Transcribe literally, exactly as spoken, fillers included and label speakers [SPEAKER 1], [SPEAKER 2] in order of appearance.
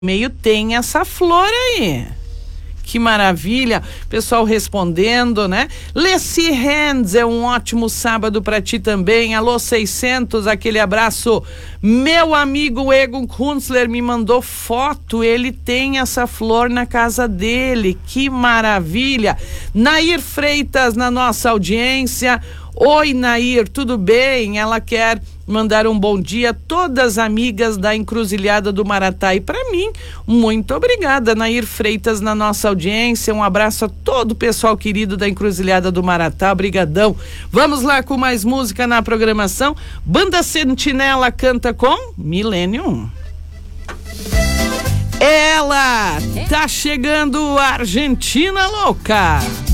[SPEAKER 1] e-mail tem essa flor aí. Que maravilha, pessoal respondendo, né? Leci Hands, é um ótimo sábado pra ti também. Alô seiscentos, aquele abraço. Meu amigo Egon Kunzler me mandou foto, ele tem essa flor na casa dele, que maravilha. Nair Freitas na nossa audiência. Oi, Nair, tudo bem? Ela quer mandar um bom dia a todas as amigas da Encruzilhada do Maratá e para mim, muito obrigada, Nair Freitas na nossa audiência, um abraço a todo o pessoal querido da Encruzilhada do Maratá, brigadão. Vamos lá com mais música na programação. Banda Sentinela canta com Millennium. Ela tá chegando, Argentina Louca.